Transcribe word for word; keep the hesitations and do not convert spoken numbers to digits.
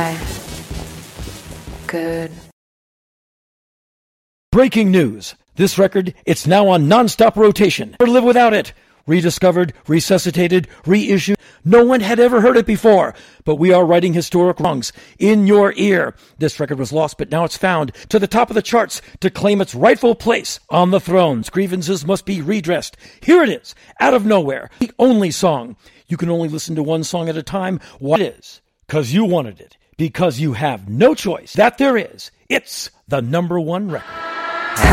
Goodbye. Good. Breaking news. This record, it's now on non-stop rotation. Or live without it. Rediscovered, resuscitated, reissued. No one had ever heard it before, but we are righting historic wrongs in your ear. This record was lost, but now it's found to the top of the charts to claim its rightful place on the thrones. Grievances must be redressed. Here it is, out of nowhere, the only song. You can only listen to one song at a time. What it is? Because you wanted it. Because you have no choice. That there is. It's the number one record.